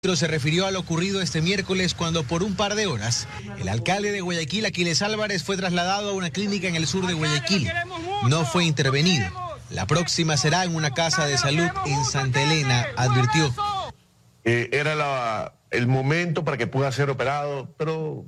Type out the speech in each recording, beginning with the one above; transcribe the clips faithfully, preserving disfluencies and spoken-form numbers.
Se refirió a lo ocurrido este miércoles cuando por un par de horas el alcalde de Guayaquil, Aquiles Álvarez, fue trasladado a una clínica en el sur de Guayaquil. No fue intervenido. La próxima será en una casa de salud en Santa Elena, advirtió. Eh, era la, el momento para que pueda ser operado, pero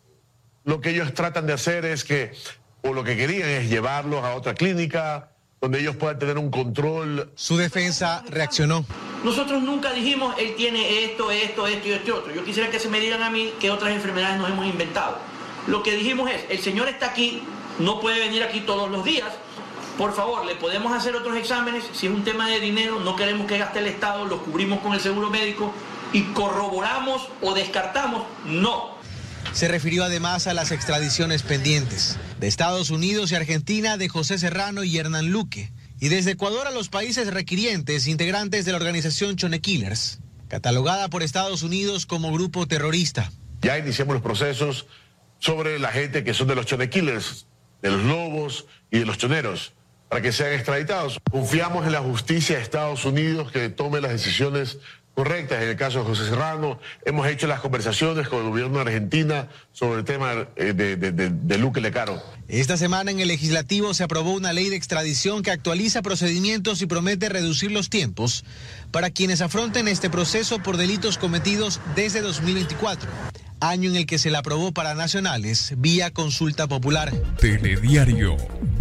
lo que ellos tratan de hacer es que, o lo que querían es llevarlos a otra clínica donde ellos puedan tener un control. Su defensa reaccionó. Nosotros nunca dijimos, él tiene esto, esto, esto y este otro. Yo quisiera que se me digan a mí qué otras enfermedades nos hemos inventado. Lo que dijimos es, el señor está aquí, no puede venir aquí todos los días. Por favor, le podemos hacer otros exámenes. Si es un tema de dinero, no queremos que gaste el Estado, lo cubrimos con el seguro médico y corroboramos o descartamos, no. Se refirió además a las extradiciones pendientes de Estados Unidos y Argentina de José Serrano y Hernán Luque, y desde Ecuador a los países requirientes integrantes de la organización Chone Killers, catalogada por Estados Unidos como grupo terrorista. Ya iniciamos los procesos sobre la gente que son de los Chone Killers, de los lobos y de los choneros, para que sean extraditados. Confiamos en la justicia de Estados Unidos que tome las decisiones correctas. En el caso de José Serrano, hemos hecho las conversaciones con el gobierno de Argentina sobre el tema de, de, de, de Luque Lecaro. Esta semana en el Legislativo se aprobó una ley de extradición que actualiza procedimientos y promete reducir los tiempos para quienes afronten este proceso por delitos cometidos desde dos mil veinticuatro, año en el que se la aprobó para nacionales vía consulta popular. Telediario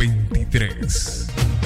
veintitrés.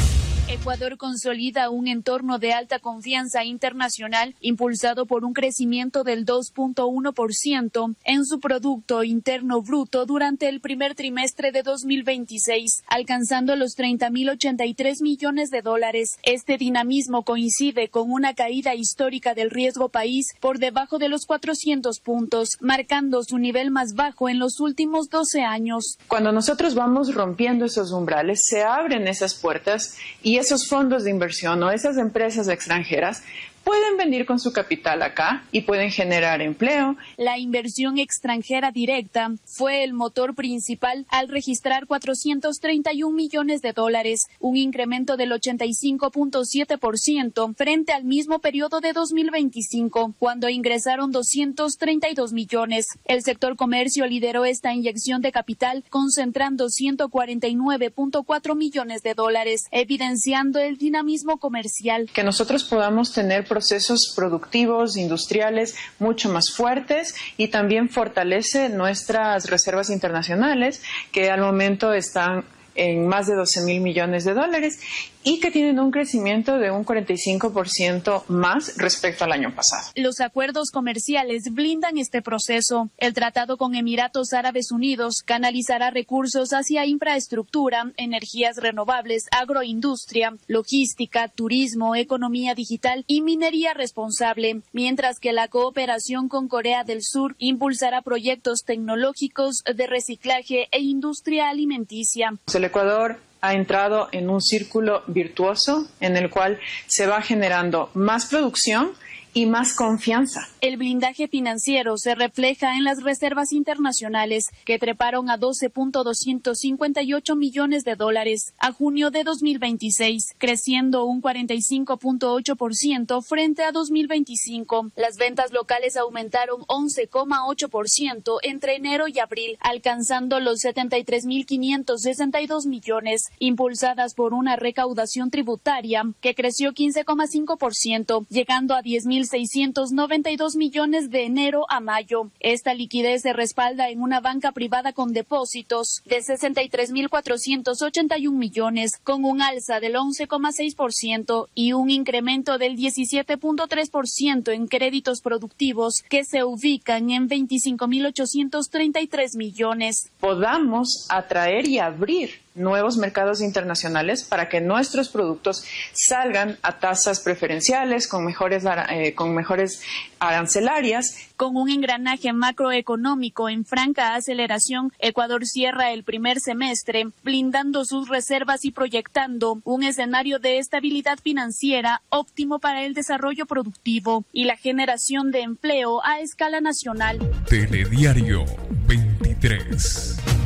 Ecuador consolida un entorno de alta confianza internacional impulsado por un crecimiento del dos punto uno por ciento en su Producto Interno Bruto durante el primer trimestre de dos mil veintiséis, alcanzando los treinta mil ochenta y tres millones de dólares. Este dinamismo coincide con una caída histórica del riesgo país por debajo de los cuatrocientos puntos, marcando su nivel más bajo en los últimos doce años. Cuando nosotros vamos rompiendo esos umbrales, se abren esas puertas y esos fondos de inversión o esas empresas extranjeras pueden venir con su capital acá y pueden generar empleo. La inversión extranjera directa fue el motor principal al registrar cuatrocientos treinta y un millones de dólares, un incremento del ochenta y cinco punto siete por ciento frente al mismo periodo de dos mil veinticinco, cuando ingresaron doscientos treinta y dos millones. El sector comercio lideró esta inyección de capital, concentrando ciento cuarenta y nueve punto cuatro millones de dólares, evidenciando el dinamismo comercial. Que nosotros podamos tener procesos productivos, industriales mucho más fuertes y también fortalece nuestras reservas internacionales que al momento están en más de doce mil millones de dólares y que tienen un crecimiento de un cuarenta y cinco por ciento más respecto al año pasado. Los acuerdos comerciales blindan este proceso. El tratado con Emiratos Árabes Unidos canalizará recursos hacia infraestructura, energías renovables, agroindustria, logística, turismo, economía digital y minería responsable, mientras que la cooperación con Corea del Sur impulsará proyectos tecnológicos de reciclaje e industria alimenticia. El Ecuador ha entrado en un círculo virtuoso en el cual se va generando más producción y más confianza. El blindaje financiero se refleja en las reservas internacionales, que treparon a doce punto doscientos cincuenta y ocho millones de dólares a junio de dos mil veintiséis, creciendo un cuarenta y cinco punto ocho por ciento frente a dos mil veinticinco. Las ventas locales aumentaron once coma ocho por ciento entre enero y abril, alcanzando los setenta y tres mil quinientos sesenta y dos millones, impulsadas por una recaudación tributaria que creció quince coma cinco por ciento, llegando a diez mil seiscientos noventa y dos millones de enero a mayo. Esta liquidez se respalda en una banca privada con depósitos de sesenta y tres mil cuatrocientos ochenta y un millones, con un alza del once coma seis por ciento y un incremento del diecisiete punto tres por ciento en créditos productivos, que se ubican en veinticinco mil ochocientos treinta y tres millones. Podamos atraer y abrir nuevos mercados internacionales para que nuestros productos salgan a tasas preferenciales con mejores, eh, con mejores arancelarias. Con un engranaje macroeconómico en franca aceleración, Ecuador cierra el primer semestre blindando sus reservas y proyectando un escenario de estabilidad financiera óptimo para el desarrollo productivo y la generación de empleo a escala nacional. Telediario veintitrés.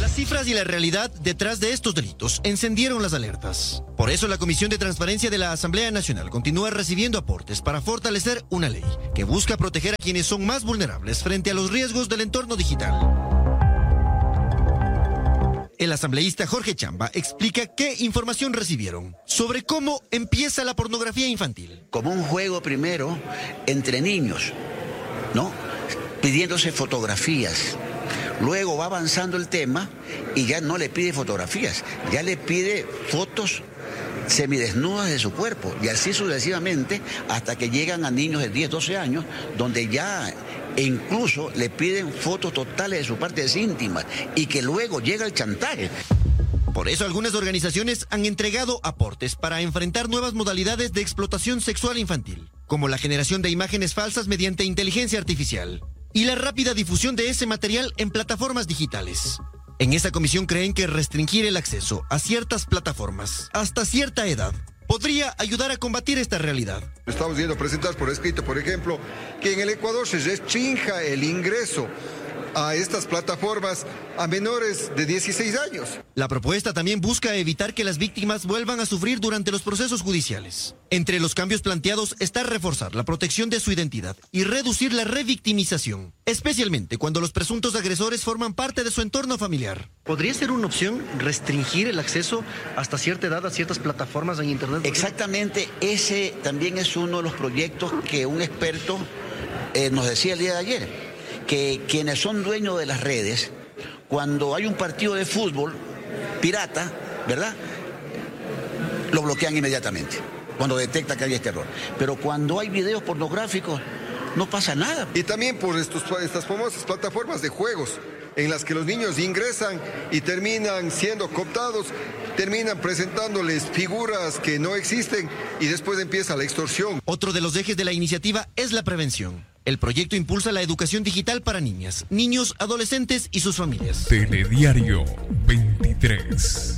Las cifras y la realidad detrás de estos delitos encendieron las alertas. Por eso la Comisión de Transparencia de la Asamblea Nacional continúa recibiendo aportes para fortalecer una ley que busca proteger a quienes son más vulnerables frente a los riesgos del entorno digital. El asambleísta Jorge Chamba explica qué información recibieron sobre cómo empieza la pornografía infantil. Como un juego primero entre niños, ¿no? Pidiéndose fotografías. Luego va avanzando el tema y ya no le pide fotografías, ya le pide fotos semidesnudas de su cuerpo y así sucesivamente hasta que llegan a niños de diez, doce años donde ya incluso le piden fotos totales de sus partes íntimas y que luego llega el chantaje. Por eso algunas organizaciones han entregado aportes para enfrentar nuevas modalidades de explotación sexual infantil, como la generación de imágenes falsas mediante inteligencia artificial y la rápida difusión de ese material en plataformas digitales. En esta comisión creen que restringir el acceso a ciertas plataformas hasta cierta edad podría ayudar a combatir esta realidad. Estamos viendo presentar por escrito, por ejemplo, que en el Ecuador se restrinja el ingreso a estas plataformas a menores de dieciséis años. La propuesta también busca evitar que las víctimas vuelvan a sufrir durante los procesos judiciales. Entre los cambios planteados está reforzar la protección de su identidad y reducir la revictimización, especialmente cuando los presuntos agresores forman parte de su entorno familiar. ¿Podría ser una opción restringir el acceso hasta cierta edad a ciertas plataformas en Internet? Exactamente, ese también es uno de los proyectos que un experto eh, nos decía el día de ayer, que quienes son dueños de las redes, cuando hay un partido de fútbol pirata, ¿verdad?, lo bloquean inmediatamente, cuando detecta que hay este error. Pero cuando hay videos pornográficos, no pasa nada. Y también por estos, estas famosas plataformas de juegos, en las que los niños ingresan y terminan siendo cooptados, terminan presentándoles figuras que no existen y después empieza la extorsión. Otro de los ejes de la iniciativa es la prevención. El proyecto impulsa la educación digital para niñas, niños, adolescentes y sus familias. Telediario veintitrés.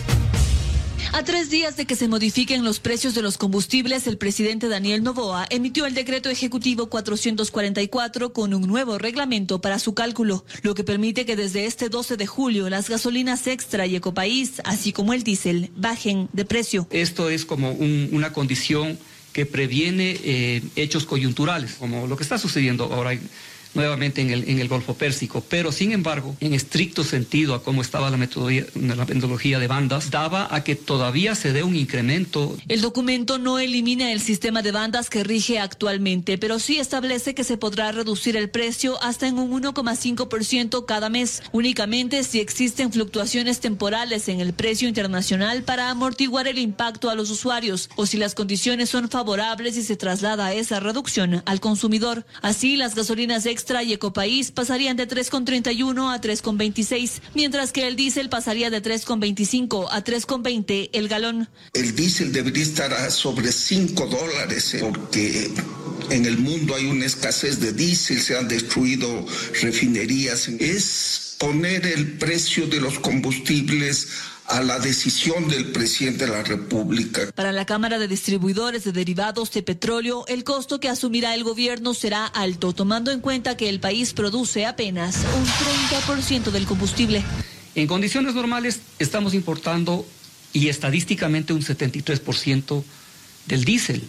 A tres días de que se modifiquen los precios de los combustibles, el presidente Daniel Noboa emitió el decreto ejecutivo cuatrocientos cuarenta y cuatro con un nuevo reglamento para su cálculo, lo que permite que desde este doce de julio las gasolinas Extra y Ecopaís, así como el diésel, bajen de precio. Esto es como un, una condición que previene eh, hechos coyunturales, como lo que está sucediendo ahora nuevamente en el, en el Golfo Pérsico, pero sin embargo, en estricto sentido a cómo estaba la metodología, la metodología de bandas, daba a que todavía se dé un incremento. El documento no elimina el sistema de bandas que rige actualmente, pero sí establece que se podrá reducir el precio hasta en un uno coma cinco por ciento cada mes, únicamente si existen fluctuaciones temporales en el precio internacional para amortiguar el impacto a los usuarios, o si las condiciones son favorables y se traslada esa reducción al consumidor. Así, las gasolinas Extra y Ecopaís pasarían de tres con treinta y uno a tres con veintiséis, mientras que el diésel pasaría de tres con veinticinco a tres con veinte el galón. El diésel debería estar a sobre cinco dólares, porque en el mundo hay una escasez de diésel, se han destruido refinerías. Es poner el precio de los combustibles a la decisión del presidente de la República. Para la Cámara de Distribuidores de Derivados de Petróleo, el costo que asumirá el gobierno será alto, tomando en cuenta que el país produce apenas un treinta por ciento del combustible. En condiciones normales estamos importando y estadísticamente un setenta y tres por ciento del diésel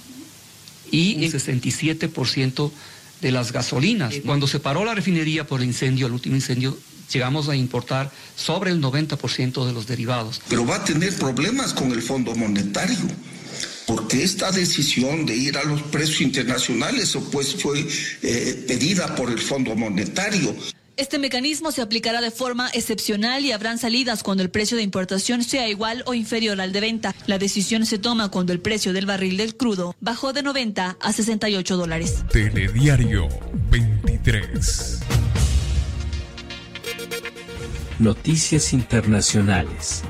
y un sesenta y siete por ciento de las gasolinas. Cuando se paró la refinería por el incendio, el último incendio, llegamos a importar sobre el noventa por ciento de los derivados. Pero va a tener problemas con el Fondo Monetario, porque esta decisión de ir a los precios internacionales pues, fue eh, pedida por el Fondo Monetario. Este mecanismo se aplicará de forma excepcional y habrán salidas cuando el precio de importación sea igual o inferior al de venta. La decisión se toma cuando el precio del barril del crudo bajó de noventa a sesenta y ocho dólares. Telediario veintitrés. Noticias internacionales.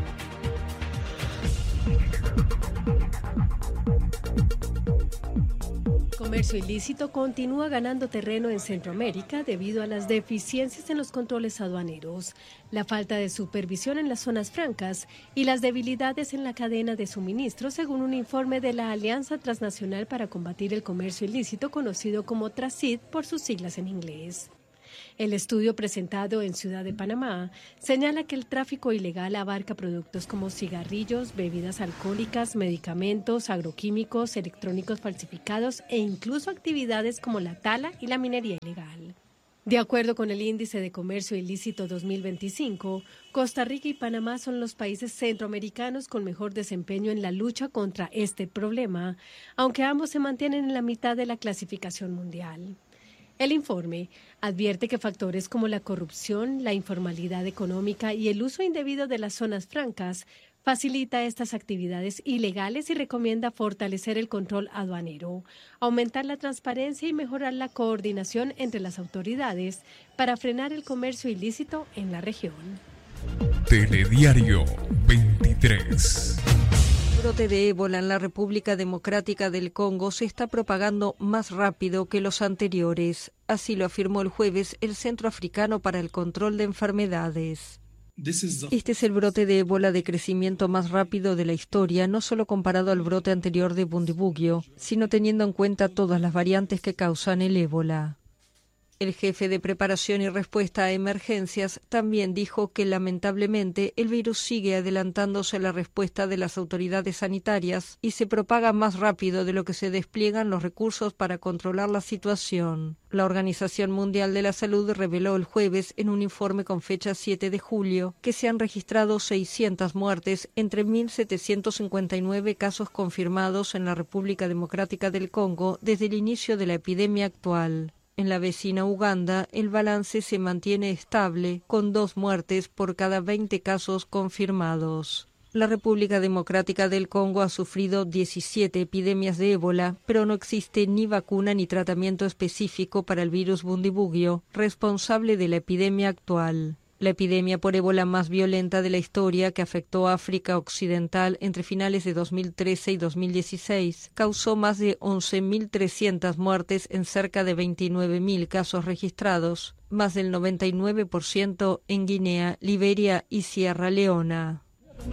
Comercio ilícito continúa ganando terreno en Centroamérica debido a las deficiencias en los controles aduaneros, la falta de supervisión en las zonas francas y las debilidades en la cadena de suministro, según un informe de la Alianza Transnacional para Combatir el Comercio Ilícito, conocido como TRACID por sus siglas en inglés. El estudio presentado en Ciudad de Panamá señala que el tráfico ilegal abarca productos como cigarrillos, bebidas alcohólicas, medicamentos, agroquímicos, electrónicos falsificados e incluso actividades como la tala y la minería ilegal. De acuerdo con el Índice de Comercio Ilícito dos mil veinticinco, Costa Rica y Panamá son los países centroamericanos con mejor desempeño en la lucha contra este problema, aunque ambos se mantienen en la mitad de la clasificación mundial. El informe advierte que factores como la corrupción, la informalidad económica y el uso indebido de las zonas francas facilita estas actividades ilegales y recomienda fortalecer el control aduanero, aumentar la transparencia y mejorar la coordinación entre las autoridades para frenar el comercio ilícito en la región. Telediario veintitrés. El brote de ébola en la República Democrática del Congo se está propagando más rápido que los anteriores. Así lo afirmó el jueves el Centro Africano para el Control de Enfermedades. Este es el brote de ébola de crecimiento más rápido de la historia, no solo comparado al brote anterior de Bundibugyo, sino teniendo en cuenta todas las variantes que causan el ébola. El jefe de preparación y respuesta a emergencias también dijo que lamentablemente el virus sigue adelantándose a la respuesta de las autoridades sanitarias y se propaga más rápido de lo que se despliegan los recursos para controlar la situación. La Organización Mundial de la Salud reveló el jueves en un informe con fecha siete de julio que se han registrado seiscientas muertes entre mil setecientos cincuenta y nueve casos confirmados en la República Democrática del Congo desde el inicio de la epidemia actual. En la vecina Uganda, el balance se mantiene estable, con dos muertes por cada veinte casos confirmados. La República Democrática del Congo ha sufrido diecisiete epidemias de ébola, pero no existe ni vacuna ni tratamiento específico para el virus Bundibugyo, responsable de la epidemia actual. La epidemia por ébola más violenta de la historia, que afectó a África Occidental entre finales de dos mil trece y dos mil dieciséis, causó más de once mil trescientas muertes en cerca de veintinueve mil casos registrados, más del noventa y nueve por ciento en Guinea, Liberia y Sierra Leona.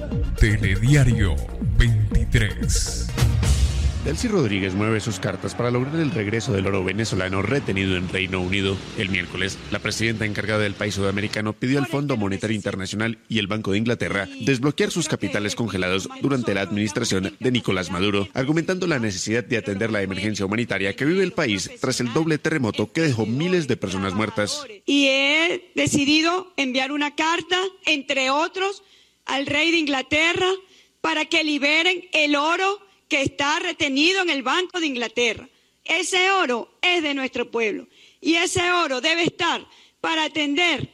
Telediario veintitrés. Delcy Rodríguez mueve sus cartas para lograr el regreso del oro venezolano retenido en Reino Unido. El miércoles, la presidenta encargada del país sudamericano pidió al Fondo Monetario Internacional y el Banco de Inglaterra desbloquear sus capitales congelados durante la administración de Nicolás Maduro, argumentando la necesidad de atender la emergencia humanitaria que vive el país tras el doble terremoto que dejó miles de personas muertas. Y he decidido enviar una carta, entre otros, al rey de Inglaterra para que liberen el oro que está retenido en el Banco de Inglaterra. Ese oro es de nuestro pueblo y ese oro debe estar para atender,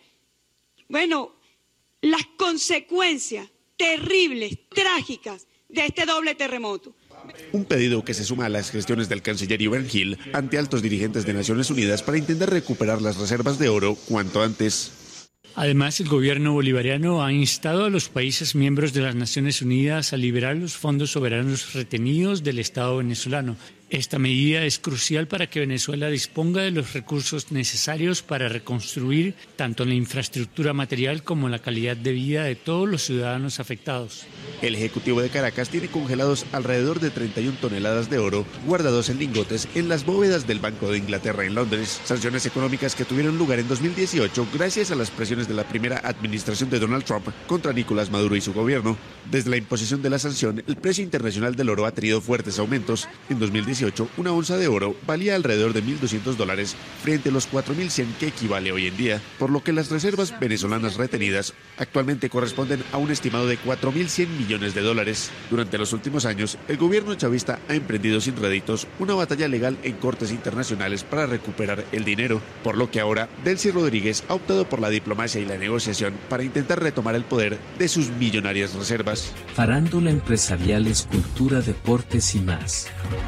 bueno, las consecuencias terribles, trágicas de este doble terremoto. Un pedido que se suma a las gestiones del canciller Ivan Hill ante altos dirigentes de Naciones Unidas para intentar recuperar las reservas de oro cuanto antes. Además, el gobierno bolivariano ha instado a los países miembros de las Naciones Unidas a liberar los fondos soberanos retenidos del Estado venezolano. Esta medida es crucial para que Venezuela disponga de los recursos necesarios para reconstruir tanto la infraestructura material como la calidad de vida de todos los ciudadanos afectados. El Ejecutivo de Caracas tiene congelados alrededor de treinta y una toneladas de oro guardados en lingotes en las bóvedas del Banco de Inglaterra en Londres. Sanciones económicas que tuvieron lugar en dos mil dieciocho gracias a las presiones de la primera administración de Donald Trump contra Nicolás Maduro y su gobierno. Desde la imposición de la sanción, el precio internacional del oro ha tenido fuertes aumentos. En dos mil dieciocho, una onza de oro valía alrededor de mil doscientos dólares frente a los cuatro mil cien que equivale hoy en día, por lo que las reservas venezolanas retenidas actualmente corresponden a un estimado de cuatro mil cien millones de dólares. Durante los últimos años, el gobierno chavista ha emprendido sin réditos una batalla legal en cortes internacionales para recuperar el dinero, por lo que ahora Delcy Rodríguez ha optado por la diplomacia y la negociación para intentar retomar el poder de sus millonarias reservas. Farándula empresarial, cultura, deportes y más.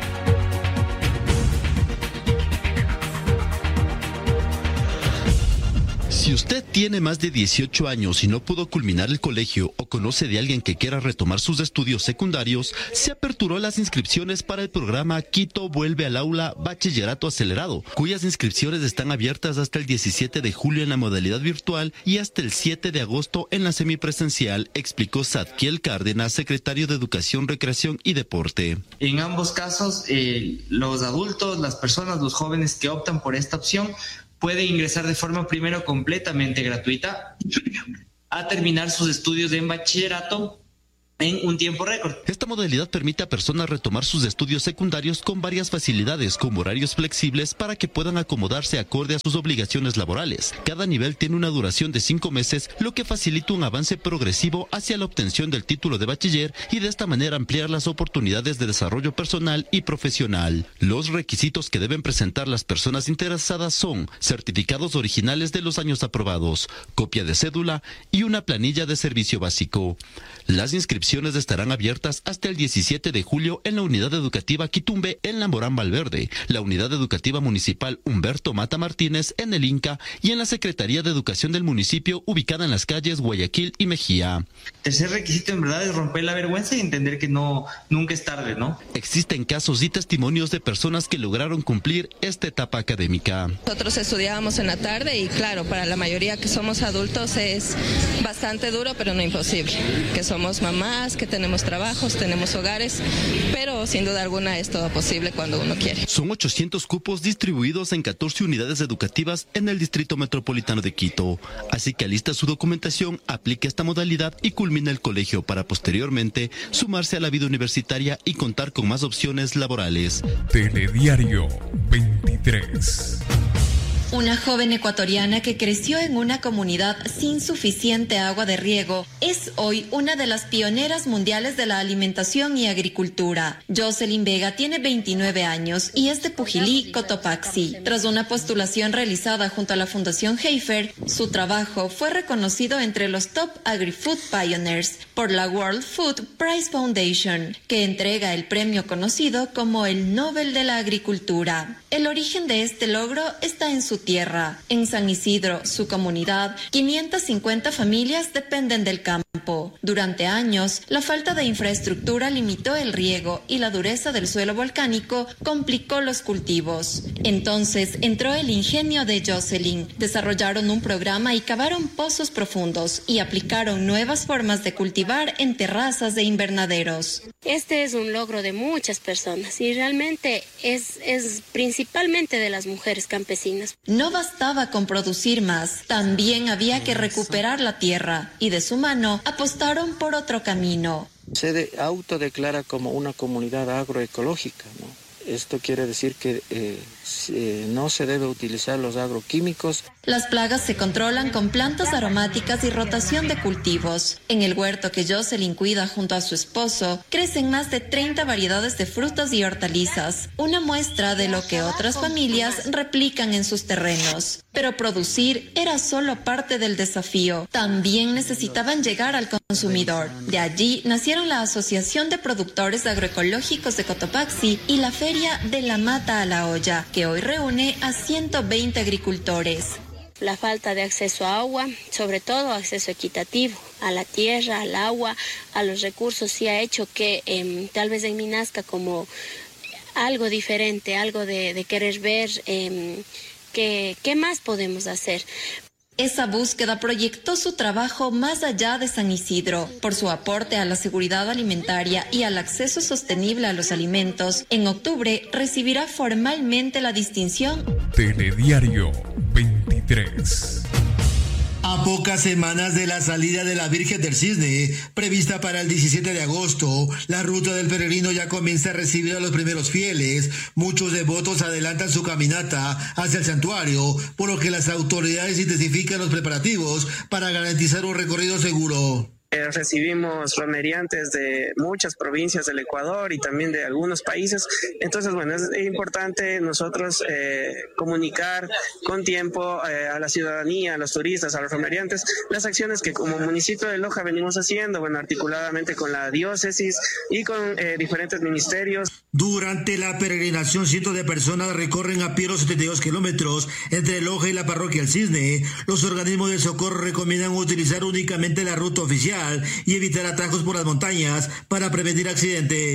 Si usted tiene más de dieciocho años y no pudo culminar el colegio o conoce de alguien que quiera retomar sus estudios secundarios, se aperturó las inscripciones para el programa Quito Vuelve al Aula Bachillerato Acelerado, cuyas inscripciones están abiertas hasta el diecisiete de julio en la modalidad virtual y hasta el siete de agosto en la semipresencial, explicó Zadkiel Cárdenas, secretario de Educación, Recreación y Deporte. En ambos casos, eh, los adultos, las personas, los jóvenes que optan por esta opción, puede ingresar de forma primero completamente gratuita a terminar sus estudios en bachillerato en un tiempo récord. Esta modalidad permite a personas retomar sus estudios secundarios con varias facilidades, como horarios flexibles para que puedan acomodarse acorde a sus obligaciones laborales. Cada nivel tiene una duración de cinco meses, lo que facilita un avance progresivo hacia la obtención del título de bachiller y de esta manera ampliar las oportunidades de desarrollo personal y profesional. Los requisitos que deben presentar las personas interesadas son certificados originales de los años aprobados, copia de cédula y una planilla de servicio básico. Las inscripciones estarán abiertas hasta el diecisiete de julio en la Unidad Educativa Quitumbe en la Morán Valverde, la Unidad Educativa Municipal Humberto Mata Martínez en el Inca y en la Secretaría de Educación del municipio ubicada en las calles Guayaquil y Mejía. Tercer requisito en verdad es romper la vergüenza y entender que no, nunca es tarde, ¿no? Existen casos y testimonios de personas que lograron cumplir esta etapa académica. Nosotros estudiábamos en la tarde y claro, para la mayoría que somos adultos es bastante duro, pero no imposible, que somos mamás, que tenemos trabajos, tenemos hogares, pero sin duda alguna es todo posible cuando uno quiere. Son ochocientos cupos distribuidos en catorce unidades educativas en el Distrito Metropolitano de Quito. Así que alista su documentación, aplique esta modalidad y culmine el colegio para posteriormente sumarse a la vida universitaria y contar con más opciones laborales. Telediario veintitrés. Una joven ecuatoriana que creció en una comunidad sin suficiente agua de riego es hoy una de las pioneras mundiales de la alimentación y agricultura. Jocelyn Vega tiene veintinueve años y es de Pujilí, Cotopaxi. Tras una postulación realizada junto a la Fundación Heifer, su trabajo fue reconocido entre los Top Agri-Food Pioneers por la World Food Prize Foundation, que entrega el premio conocido como el Nobel de la Agricultura. El origen de este logro está en su tierra. En San Isidro, su comunidad, quinientas cincuenta familias dependen del campo. Durante años, la falta de infraestructura limitó el riego y la dureza del suelo volcánico complicó los cultivos. Entonces entró el ingenio de Jocelyn. Desarrollaron un programa y cavaron pozos profundos y aplicaron nuevas formas de cultivar en terrazas de invernaderos. Este es un logro de muchas personas y realmente es, es principalmente de las mujeres campesinas. No bastaba con producir más, también había que recuperar la tierra y de su mano apostaron por otro camino. Se de, autodeclara como una comunidad agroecológica, ¿no? Esto quiere decir que eh, eh, no se debe utilizar los agroquímicos. Las plagas se controlan con plantas aromáticas y rotación de cultivos. En el huerto que Jocelyn cuida junto a su esposo, crecen más de treinta variedades de frutas y hortalizas, una muestra de lo que otras familias replican en sus terrenos. Pero producir era solo parte del desafío. También necesitaban llegar al consumidor. De allí nacieron la Asociación de Productores Agroecológicos de Cotopaxi y la Feria de la Mata a la Olla, que hoy reúne a ciento veinte agricultores. La falta de acceso a agua, sobre todo acceso equitativo a la tierra, al agua, a los recursos, sí ha hecho que eh, tal vez en mí nazca como algo diferente, algo de, de querer ver eh, qué, qué más podemos hacer. Esa búsqueda proyectó su trabajo más allá de San Isidro. Por su aporte a la seguridad alimentaria y al acceso sostenible a los alimentos, en octubre recibirá formalmente la distinción Telediario veintitrés. A pocas semanas de la salida de la Virgen del Cisne, prevista para el diecisiete de agosto, la ruta del peregrino ya comienza a recibir a los primeros fieles. Muchos devotos adelantan su caminata hacia el santuario, por lo que las autoridades intensifican los preparativos para garantizar un recorrido seguro. Eh, recibimos romeriantes de muchas provincias del Ecuador y también de algunos países. Entonces, bueno, es importante nosotros eh, comunicar con tiempo eh, a la ciudadanía, a los turistas, a los romeriantes, las acciones que como municipio de Loja venimos haciendo, bueno, articuladamente con la diócesis y con eh, diferentes ministerios. Durante la peregrinación, cientos de personas recorren a pie los setenta y dos kilómetros entre Loja y la parroquia El Cisne. Los organismos de socorro recomiendan utilizar únicamente la ruta oficial y evitar atajos por las montañas para prevenir accidentes.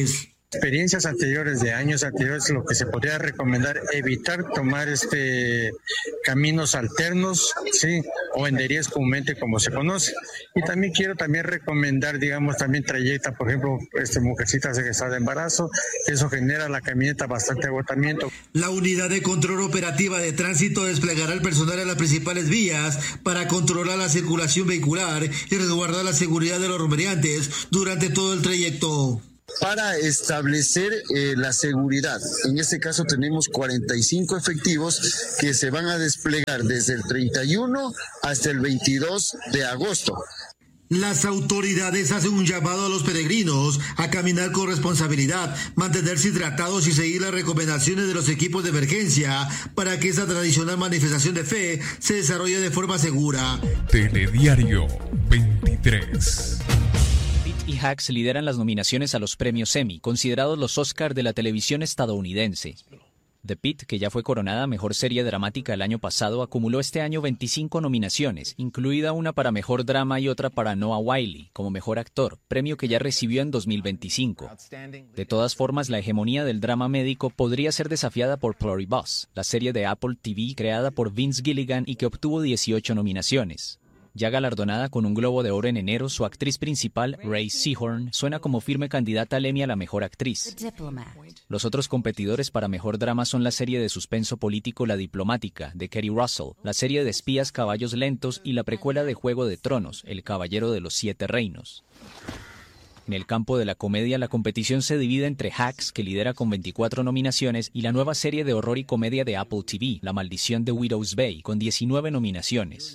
Experiencias anteriores, de años anteriores, lo que se podría recomendar, evitar tomar este caminos alternos, sí, o enderías comúnmente como se conoce. Y también quiero también recomendar, digamos, también trayecta, por ejemplo, este mujercitas que está de embarazo, eso genera la camioneta bastante agotamiento. La unidad de control operativa de tránsito desplegará el personal en las principales vías para controlar la circulación vehicular y resguardar la seguridad de los romerantes durante todo el trayecto. Para establecer eh, la seguridad. En este caso tenemos cuarenta y cinco efectivos que se van a desplegar desde el treinta y uno hasta el veintidós de agosto. Las autoridades hacen un llamado a los peregrinos a caminar con responsabilidad, mantenerse hidratados y seguir las recomendaciones de los equipos de emergencia para que esa tradicional manifestación de fe se desarrolle de forma segura. Telediario veintitrés. Y Hacks lideran las nominaciones a los premios Emmy, considerados los Oscar de la televisión estadounidense. The Pitt, que ya fue coronada Mejor Serie Dramática el año pasado, acumuló este año veinticinco nominaciones, incluida una para Mejor Drama y otra para Noah Wyle, como Mejor Actor, premio que ya recibió en dos mil veinticinco. De todas formas, la hegemonía del drama médico podría ser desafiada por Pluribus, la serie de Apple T V creada por Vince Gilligan y que obtuvo dieciocho nominaciones. Ya galardonada con un Globo de Oro en enero, su actriz principal, Ray Seahorn, suena como firme candidata al Emmy a la mejor actriz. Los otros competidores para mejor drama son la serie de suspenso político La Diplomática, de Kerry Russell, la serie de espías Caballos Lentos y la precuela de Juego de Tronos, El Caballero de los Siete Reinos. En el campo de la comedia, la competición se divide entre Hacks, que lidera con veinticuatro nominaciones, y la nueva serie de horror y comedia de Apple T V, La Maldición de Widow's Bay, con diecinueve nominaciones.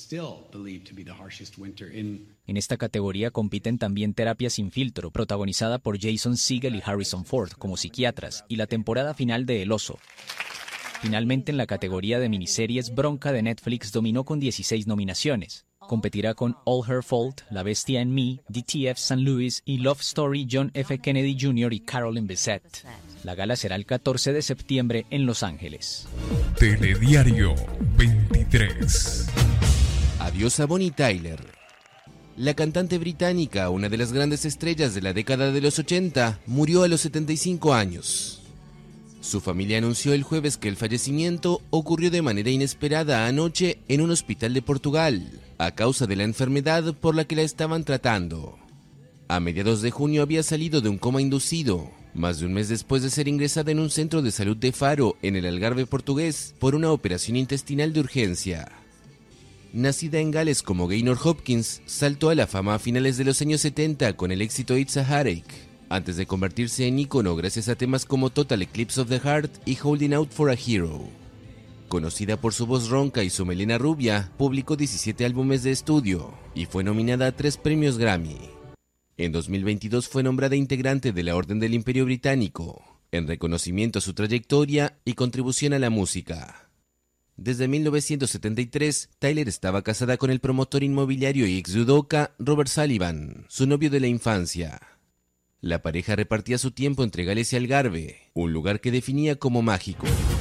En esta categoría compiten también Terapia sin filtro, protagonizada por Jason Segel y Harrison Ford como psiquiatras, y la temporada final de El Oso. Finalmente, en la categoría de miniseries, Bronca de Netflix dominó con dieciséis nominaciones. Competirá con All Her Fault, La Bestia en Mí, D T F Saint Louis y Love Story John F. Kennedy junior y Carolyn Bessette. La gala será el catorce de septiembre en Los Ángeles. Telediario veintitrés. Adiós a Bonnie Tyler. La cantante británica, una de las grandes estrellas de la década de los ochenta, murió a los setenta y cinco años. Su familia anunció el jueves que el fallecimiento ocurrió de manera inesperada anoche en un hospital de Portugal, a causa de la enfermedad por la que la estaban tratando. A mediados de junio había salido de un coma inducido, más de un mes después de ser ingresada en un centro de salud de Faro, en el Algarve portugués, por una operación intestinal de urgencia. Nacida en Gales como Gaynor Hopkins, saltó a la fama a finales de los años setenta con el éxito It's a Heartache, antes de convertirse en ícono gracias a temas como Total Eclipse of the Heart y Holding Out for a Hero. Conocida por su voz ronca y su melena rubia, publicó diecisiete álbumes de estudio y fue nominada a tres premios Grammy. En dos mil veintidós fue nombrada integrante de la Orden del Imperio Británico, en reconocimiento a su trayectoria y contribución a la música. Desde mil novecientos setenta y tres, Tyler estaba casada con el promotor inmobiliario y ex judoka Robert Sullivan, su novio de la infancia. La pareja repartía su tiempo entre Gales y Algarve, un lugar que definía como mágico.